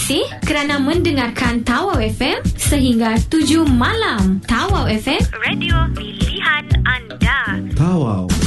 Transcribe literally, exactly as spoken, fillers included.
kasih kerana mendengarkan Tawau F M sehingga tujuh malam. Tawau F M, radio pilihan anda. Tawau.